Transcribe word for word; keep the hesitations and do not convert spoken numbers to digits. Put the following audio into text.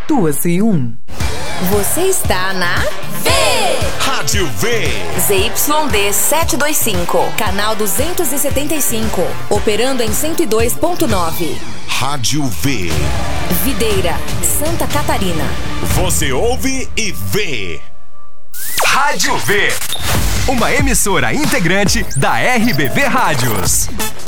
duas e um. Você está na V! Rádio V! Z Y D setecentos e vinte e cinco, canal duzentos e setenta e cinco, operando em cento e dois ponto nove. Rádio V. Videira, Santa Catarina. Você ouve e vê. Rádio V, uma emissora integrante da R B V Rádios.